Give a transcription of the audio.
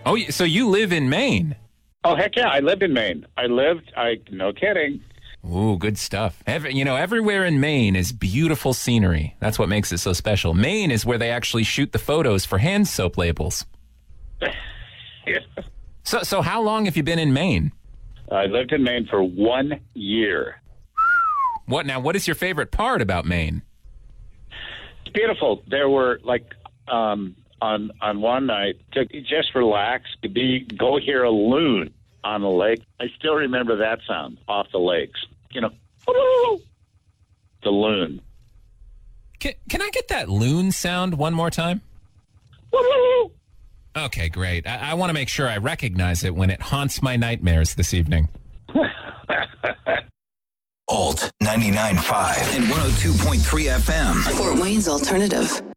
Oh, so you live in Maine? Oh, heck yeah. I lived in Maine. No kidding. Ooh, good stuff. Everywhere in Maine is beautiful scenery. That's what makes it so special. Maine is where they actually shoot the photos for hand soap labels. Yeah. So how long have you been in Maine? I lived in Maine for 1 year. What is your favorite part about Maine? It's beautiful. There were on one night to just relax, go hear a loon on a lake. I still remember that sound off the lakes. The loon. Can I get that loon sound one more time? Okay, great. I want to make sure I recognize it when it haunts my nightmares this evening. Alt 99.5 and 102.3 FM. Fort Wayne's Alternative.